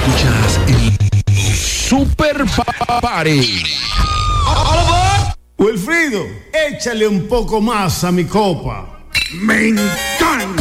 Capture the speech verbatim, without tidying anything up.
Escuchas el Super Party. Wilfrido, échale un poco más a mi copa. Me encanta.